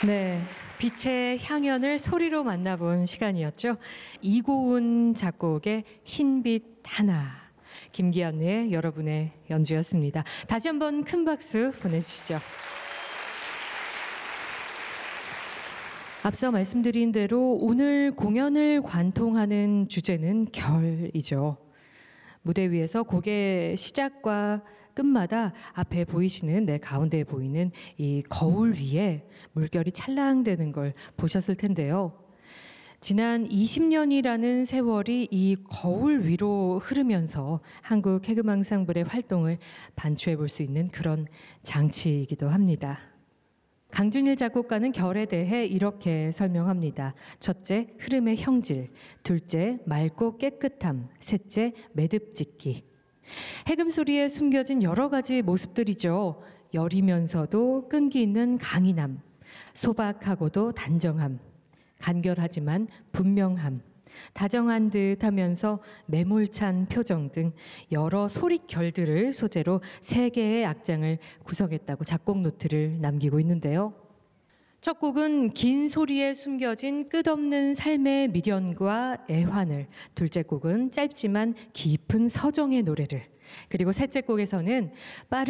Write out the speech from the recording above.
네, 빛의 향연을 소리로 만나본 시간이었죠. 이고은 작곡의 흰빛 하나, 김기현의 여러분의 연주였습니다. 다시 한번 큰 박수 보내주시죠. 앞서 말씀드린 대로 오늘 공연을 관통하는 주제는 결이죠. 무대 위에서 곡의 시작과 끝마다 앞에 보이시는 내 가운데에 보이는 이 거울 위에 물결이 찰랑대는 걸 보셨을 텐데요. 지난 20년이라는 세월이 이 거울 위로 흐르면서 한국 해금앙상블의 활동을 반추해 볼 수 있는 그런 장치이기도 합니다. 강준일 작곡가는 결에 대해 이렇게 설명합니다. 첫째, 흐름의 형질. 둘째, 맑고 깨끗함. 셋째, 매듭짓기. 해금 소리에 숨겨진 여러 가지 모습들이죠. 여리면서도 끈기 있는 강인함. 소박하고도 단정함. 간결하지만 분명함. 다정한 듯 하면서 매몰찬 표정 등 여러 소리결들을 소재로 3개의 악장을 구성했다고 작곡 노트를 남기고 있는데요. 첫 곡은 긴 소리에 숨겨진 끝없는 삶의 미련과 애환을, 둘째 곡은 짧지만 깊은 서정의 노래를, 그리고 셋째 곡에서는 빠른